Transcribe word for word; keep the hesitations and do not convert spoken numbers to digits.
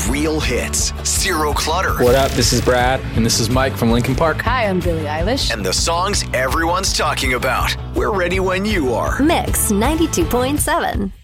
real hits, zero clutter. What up? This is Brad, and this is Mike from Linkin Park. Hi, I'm Billie Eilish. And the songs everyone's talking about. We're ready when you are. Mix ninety-two point seven.